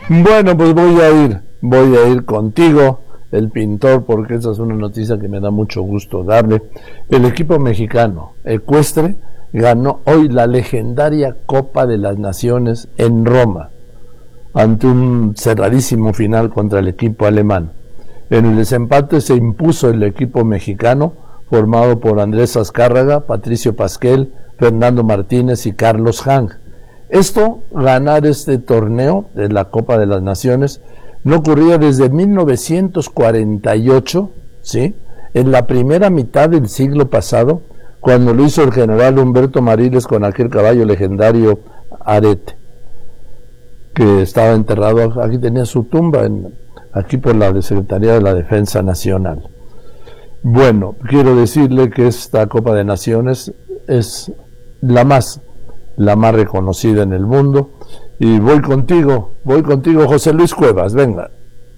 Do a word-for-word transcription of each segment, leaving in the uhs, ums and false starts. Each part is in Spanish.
Bueno, pues voy a ir, voy a ir contigo, el pintor, porque esa es una noticia que me da mucho gusto darle. El equipo mexicano ecuestre ganó hoy la legendaria Copa de las Naciones en Roma, ante un cerradísimo final contra el equipo alemán. En el desempate se impuso el equipo mexicano, formado por Andrés Azcárraga, Patricio Pasquel, Fernando Martínez y Carlos Hank. Esto, ganar este torneo de la Copa de las Naciones, no ocurría desde mil novecientos cuarenta y ocho, ¿sí?, en la primera mitad del siglo pasado, cuando lo hizo el general Humberto Mariles con aquel caballo legendario Arete, que estaba enterrado, aquí tenía su tumba, en, aquí por la Secretaría de la Defensa Nacional. Bueno, quiero decirle que esta Copa de Naciones es la más la más reconocida en el mundo, y voy contigo, voy contigo, José Luis Cuevas, venga.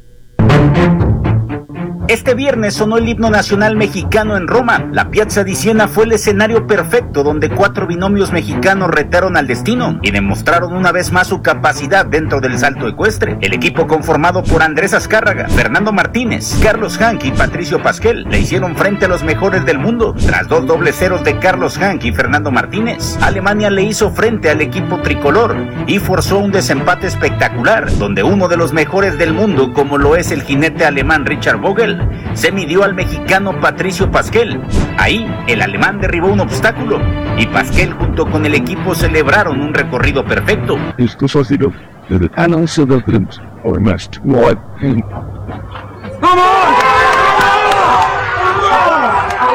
Este viernes sonó el himno nacional mexicano en Roma. La Piazza di Siena fue el escenario perfecto donde cuatro binomios mexicanos retaron al destino y demostraron una vez más su capacidad dentro del salto ecuestre. El equipo, conformado por Andrés Azcárraga, Fernando Martínez, Carlos Hank y Patricio Pasquel, le hicieron frente a los mejores del mundo. Tras dos dobles ceros de Carlos Hank y Fernando Martínez, Alemania le hizo frente al equipo tricolor y forzó un desempate espectacular, donde uno de los mejores del mundo, como lo es el jinete alemán Richard Vogel, se midió al mexicano Patricio Pasquel. Ahí, el alemán derribó un obstáculo y Pasquel junto con el equipo celebraron un recorrido perfecto. Esto ha sido el anuncio del triunfo. ¡Vamos!